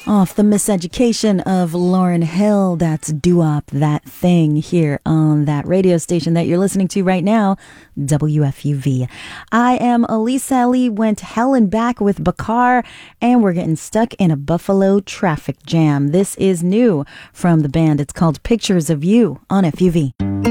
Off the Miseducation of Lauryn Hill. That's Doo-Wop, That Thing, here on that radio station that you're listening to right now, WFUV. I am Elise Ali, went hell and back with Bakar, and we're getting stuck in a Buffalo traffic jam. This is new from the band. It's called Pictures of You on FUV.